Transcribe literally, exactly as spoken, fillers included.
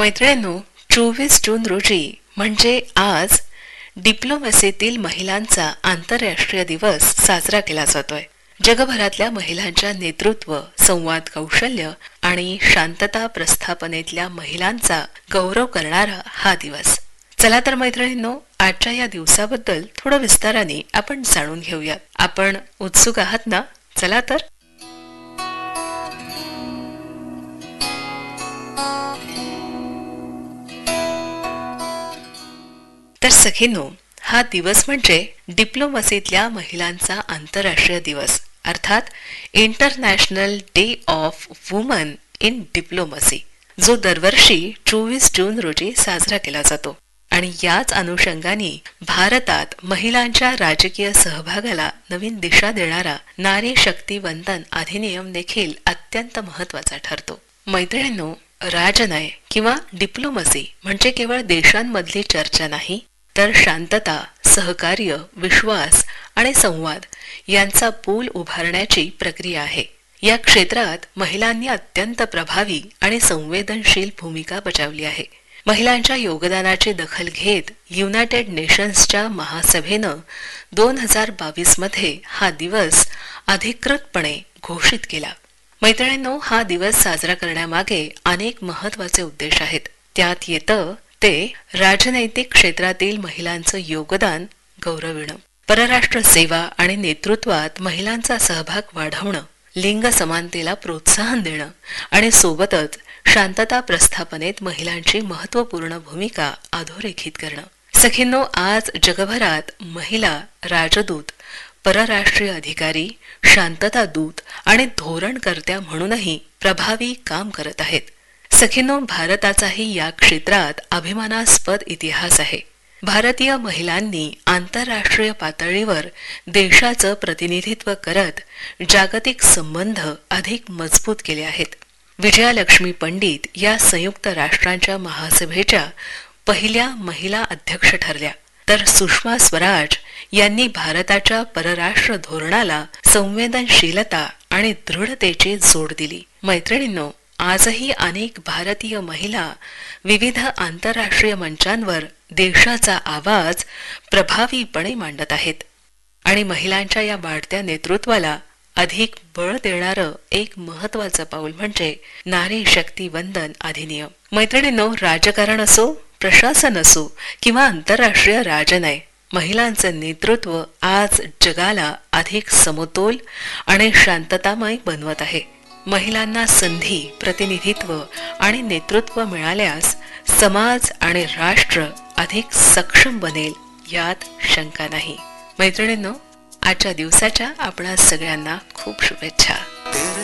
मैत्रिणींनो, चोवीस जून रोजी म्हणजे आज डिप्लोमसीतील महिलांचा आंतरराष्ट्रीय दिवस साजरा केला जातोय. जगभरातल्या महिलांच्या नेतृत्व, संवाद कौशल्य आणि शांतता प्रस्थापनेतल्या महिलांचा गौरव करणारा हा दिवस. चला तर मैत्रिणींनो, आजच्या या दिवसाबद्दल थोडं विस्ताराने आपण जाणून घेऊयात. आपण उत्सुक आहात ना? चला तर. तर सखींनो, हा दिवस म्हणजे डिप्लोमसीतल्या महिलांचा आंतरराष्ट्रीय दिवस, अर्थात international day of woman in diplomacy, जो दरवर्षी चोवीस जून रोजी साजरा केला जातो. आणि याच अनुषंगाने भारतात महिलांच्या राजकीय सहभागाला नवीन दिशा देणारा नारी शक्ती वंदन अधिनियम देखील अत्यंत महत्वाचा ठरतो. मैत्रिणींनो, राजनय किंवा डिप्लोमसी म्हणजे केवळ देशांमधली चर्चा नाही, तर शांतता, सहकार्य, विश्वास आणि संवाद यांचा पूल उभारण्याची प्रक्रिया आहे. या क्षेत्रात महिलांनी अत्यंत प्रभावी आणि संवेदनशील भूमिका बजावली आहे. महिलांच्या योगदानाची दखल घेत युनायटेड नेशन्सच्या महासभेनं दोन हजार बावीस मध्ये हा दिवस अधिकृतपणे घोषित केला. मैत्रिणींनो, हा दिवस साजरा करण्यामागे अनेक महत्वाचे उद्देश आहेत. त्यात येतं ते राजनैतिक क्षेत्रातील महिलांचं योगदान गौरविणं, परराष्ट्र सेवा आणि नेतृत्वात महिलांचा सहभाग वाढवणं, लिंग समानतेला प्रोत्साहन देणं आणि सोबतच शांतता प्रस्थापनेत महिलांची महत्त्वपूर्ण भूमिका अधोरेखित करणं. सखींनो, आज जगभरात महिला राजदूत, परराष्ट्रीय अधिकारी, शांतता दूत आणि धोरणकर्त्या म्हणूनही प्रभावी काम करत आहेत. सखींनो, भारताचाही या क्षेत्रात अभिमानास्पद इतिहास आहे. भारतीय महिलांनी आंतरराष्ट्रीय पातळीवर देशाचं प्रतिनिधित्व करत जागतिक संबंध अधिक मजबूत केले आहेत. विजयालक्ष्मी पंडित या संयुक्त राष्ट्रांच्या महासभेच्या पहिल्या महिला अध्यक्ष ठरल्या, तर सुषमा स्वराज यांनी भारताच्या परराष्ट्र धोरणाला संवेदनशीलता आणि दृढतेची जोड दिली. मैत्रिणींनो, आजही अनेक भारतीय महिला विविध आंतरराष्ट्रीय मंचांवर देशाचा आवाज प्रभावीपणे मांडत आहेत. आणि महिलांच्या या वाढत्या नेतृत्वाला अधिक बळ देणारं एक महत्वाचं पाऊल म्हणजे नारी शक्ती वंदन अधिनियम. मैत्रिणींनो, राजकारण असो, प्रशासन असो किंवा आंतरराष्ट्रीय राजनय, महिलांचं नेतृत्व आज जगाला अधिक समतोल आणि शांततामय बनवत आहे. महिलांना संधी, प्रतिनिधित्व आणि नेतृत्व मिळाल्यास समाज आणि राष्ट्र अधिक सक्षम बनेल, यात शंका नाही. मैत्रिणींनो, आजच्या दिवसाच्या आपणा सगळ्यांना खूप शुभेच्छा.